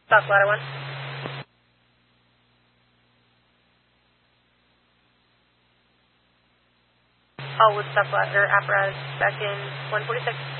South Ladder 1. All with South Ladder apparatus back in 146.